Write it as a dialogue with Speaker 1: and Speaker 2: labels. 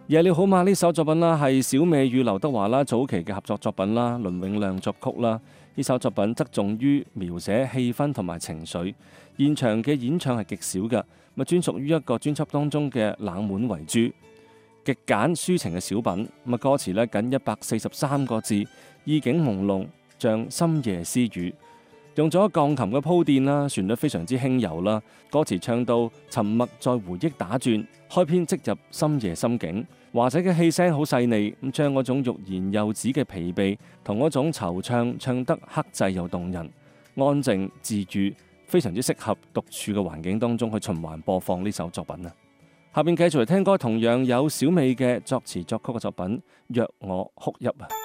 Speaker 1: 夜了好嗎呢首作品啦，係小美與劉德華啦早期嘅合作作品啦，倫永亮作曲啦。呢首作品側重於描寫氣氛同埋情緒，現場嘅演唱係極少嘅，咁專屬於一個專輯當中嘅冷門為主，極簡抒情嘅小品。咁歌詞呢僅143個字，意境朦朧，像深夜私語。用咗鋼琴嘅鋪墊啦，旋律非常之輕柔啦。歌詞唱到沉默在回憶打轉，開篇即入深夜心境。華仔嘅氣聲好細膩，咁將嗰種欲言又止嘅疲憊同嗰種惆悵唱得克制又動人，安靜自癒，非常之適合獨處嘅環境當中去循環播放呢首作品啊！下邊繼續嚟聽歌，同樣有小美嘅作詞作曲嘅作品《若我哭泣》啊！